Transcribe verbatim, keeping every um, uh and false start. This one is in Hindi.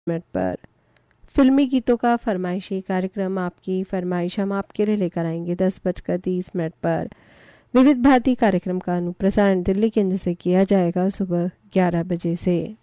मिनट पर। फिल्मी गीतों का फरमाइशी कार्यक्रम आपकी फरमाइश हम आपके लिए लेकर आएंगे दस बजकर तीस मिनट पर। विविध भारती कार्यक्रम का अनुप्रसारण दिल्ली केंद्र से किया जाएगा सुबह ग्यारह बजे से।